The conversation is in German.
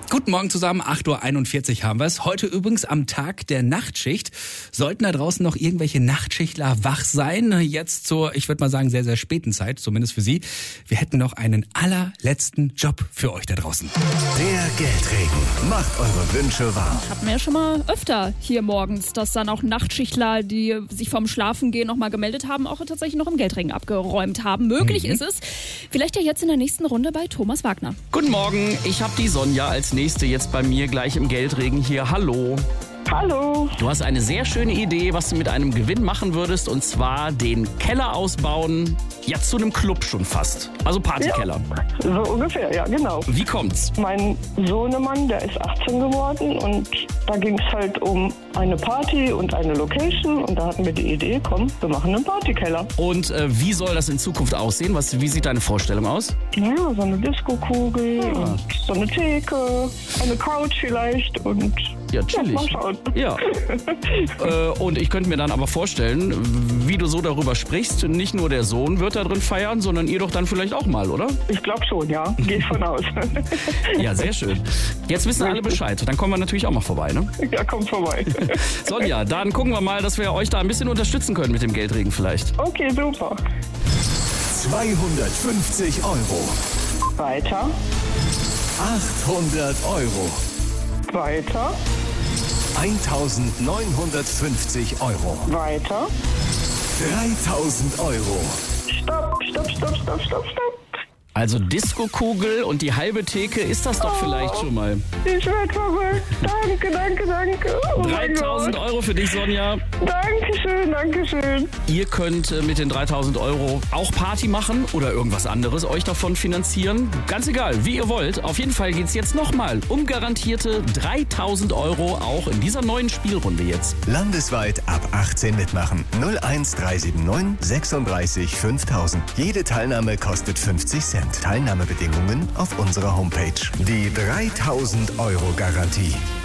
Guten Morgen zusammen, 8.41 Uhr haben wir es. Heute übrigens am Tag der Nachtschicht. Sollten da draußen noch irgendwelche Nachtschichtler wach sein? Jetzt zur, ich würde mal sagen, sehr, sehr späten Zeit, zumindest für Sie. Wir hätten noch einen allerletzten Job für euch da draußen. Der Geldregen macht eure Wünsche wahr. Hatten wir ja schon mal öfter hier morgens, dass dann auch Nachtschichtler, die sich vorm Schlafengehen noch mal gemeldet haben, auch tatsächlich noch im Geldregen abgeräumt haben. Möglich ist es. Vielleicht ja jetzt in der nächsten Runde bei Thomas Wagner. Guten Morgen, ich habe die Sonja als nächste jetzt bei mir gleich im Geldregen hier. Hallo. Hallo. Du hast eine sehr schöne Idee, was du mit einem Gewinn machen würdest, und zwar den Keller ausbauen, ja zu einem Club schon fast. Also Partykeller. Ja, so ungefähr, ja, genau. Wie kommt's? Mein Sohnemann, der ist 18 geworden und da ging es halt um eine Party und eine Location und da hatten wir die Idee, komm, wir machen einen Partykeller. Und wie soll das in Zukunft aussehen? Wie sieht deine Vorstellung aus? Ja, so eine Disco-Kugel und so eine Theke, eine Couch vielleicht und Ja, chillig. mal schauen. Ja. Und ich könnte mir dann aber vorstellen, wie du so darüber sprichst, nicht nur der Sohn wird da drin feiern, sondern ihr doch dann vielleicht auch mal, oder? Ich glaube schon, ja. Gehe ich von aus. Ja, sehr schön. Jetzt wissen alle Bescheid. Dann kommen wir natürlich auch mal vorbei, ne? Ja, kommt vorbei. Sonja, dann gucken wir mal, dass wir euch da ein bisschen unterstützen können mit dem Geldregen vielleicht. Okay, super. 250 Euro. Weiter, 800 Euro. weiter, 1950 Euro. weiter. 3000 Euro. Stopp, stopp, stopp, stopp, stopp, stopp. Also Disco-Kugel und die halbe Theke ist das doch vielleicht schon mal. Ich werde verrückt. Danke, danke, danke. Oh mein 3000 Gott. Euro für dich, Sonja. Dankeschön, dankeschön. Ihr könnt mit den 3000 Euro auch Party machen oder irgendwas anderes euch davon finanzieren. Ganz egal, wie ihr wollt. Auf jeden Fall geht's jetzt nochmal um garantierte 3000 Euro auch in dieser neuen Spielrunde jetzt. Landesweit ab 18 mitmachen. 01379 36 5000. Jede Teilnahme kostet 50 Cent. Teilnahmebedingungen auf unserer Homepage. Die 3000 Euro Garantie.